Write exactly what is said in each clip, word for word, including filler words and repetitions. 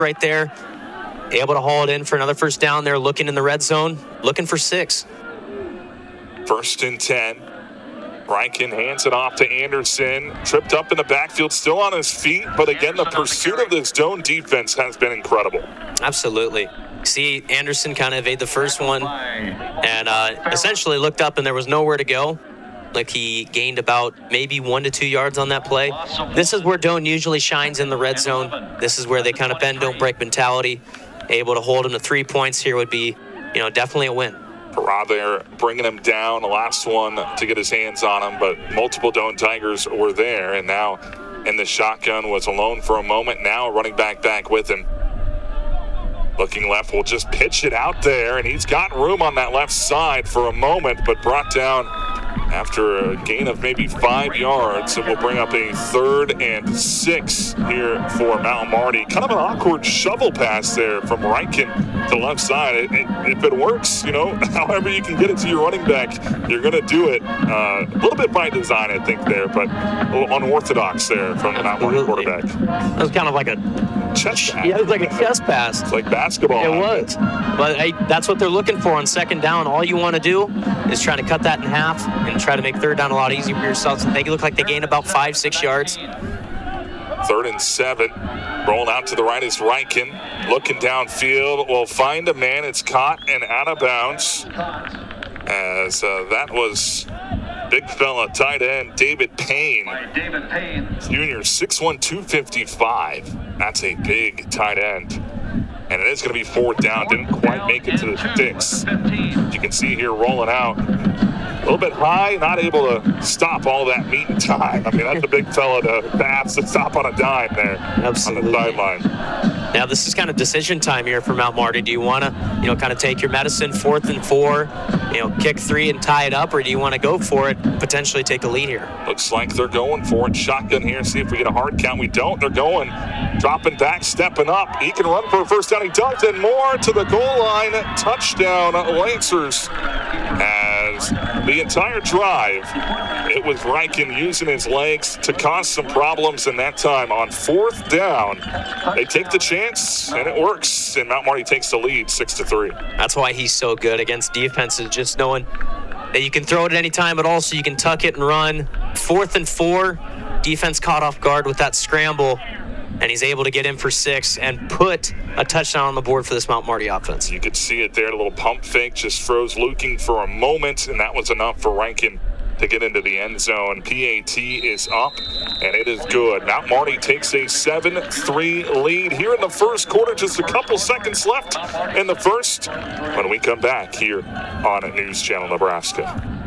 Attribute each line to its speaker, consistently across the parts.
Speaker 1: right there. Able to haul it in for another first down there, looking in the red zone, looking for six.
Speaker 2: First and ten. Rankin hands it off to Anderson. Tripped up in the backfield, still on his feet. But again, the pursuit of this zone defense has been incredible.
Speaker 1: Absolutely. See, Anderson kind of evaded the first one and uh, essentially looked up and there was nowhere to go. Like he gained about maybe one to two yards on that play. This is where Doane usually shines in the red zone. This is where they kind of bend, don't break mentality. Able to hold him to three points here would be, you know, definitely a win.
Speaker 2: Hurrah there, bringing him down. The last one to get his hands on him, but multiple Doane Tigers were there, and now in the shotgun was alone for a moment. Now running back back with him. Looking left, will just pitch it out there, and he's got room on that left side for a moment, but brought down after a gain of maybe five yards. It will bring up a third and six here for Mount Marty. Kind of an awkward shovel pass there from Rankin to the left side. It, it, if it works, you know, however you can get it to your running back, you're going to do it. Uh, a little bit by design, I think, there, but a little unorthodox there from the Mount Marty quarterback.
Speaker 1: That was kind of like a
Speaker 2: chest pass.
Speaker 1: Yeah, it was like a chest pass.
Speaker 2: It's like basketball.
Speaker 1: It was. But hey, that's what they're looking for on second down. All you want to do is try to cut that in half and try to make third down a lot easier for yourself. So they look like they gained about five, six yards.
Speaker 2: Third and seven. Rolling out to the right is Rankin. Looking downfield. Will find a man. It's caught and out of bounds. As uh, that was big fella tight end David Payne.
Speaker 3: David Payne.
Speaker 2: Junior, six one, two fifty-five. That's a big tight end. And it is going to be fourth down. Didn't quite make it to the sticks. You can see here rolling out. A little bit high, not able to stop all that meat and time. I mean, that's a big fella to pass to stop on a dime there.
Speaker 1: Absolutely.
Speaker 2: On the sideline.
Speaker 1: Now, this is kind of decision time here for Mount Marty. Do you want to, you know, kind of take your medicine, fourth and four, you know, kick three and tie it up, or do you want to go for it, potentially take a lead here?
Speaker 2: Looks like they're going for it. Shotgun here, see if we get a hard count. We don't. They're going, dropping back, stepping up. He can run for a first down. He does, and more to the goal line. Touchdown, Lancers. As the entire drive, it was Rankin using his legs to cause some problems, and that time on fourth down, they take the chance, and it works, and Mount Marty takes the lead, six to three.
Speaker 1: That's why he's so good against defenses, just knowing that you can throw it at any time, but also you can tuck it and run. Fourth and four, defense caught off guard with that scramble, and he's able to get in for six and put a touchdown on the board for this Mount Marty offense.
Speaker 2: You could see it there, a little pump fake, just froze looking for a moment, and that was enough for Rankin to get into the end zone. P A T is up, and it is good. Mount Marty takes a seven three lead here in the first quarter. Just a couple seconds left in the first when we come back here on News Channel Nebraska.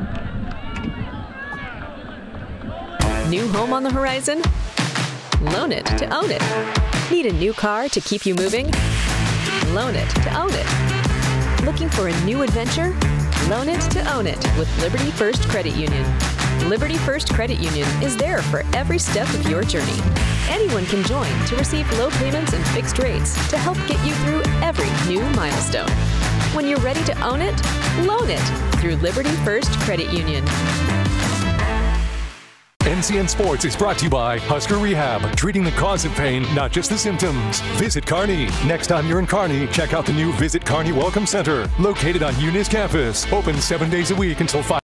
Speaker 4: New home on the horizon? Loan it to own it. Need a new car to keep you moving? Loan it to own it. Looking for a new adventure? Loan it to own it with Liberty First Credit Union. Liberty First Credit Union is there for every step of your journey. Anyone can join to receive low payments and fixed rates to help get you through every new milestone. When you're ready to own it, loan it through Liberty First Credit Union.
Speaker 5: N C N Sports is brought to you by Husker Rehab, treating the cause of pain, not just the symptoms. Visit Kearney. Next time you're in Kearney, check out the new Visit Kearney Welcome Center, located on Eunice campus. Open seven days a week until five.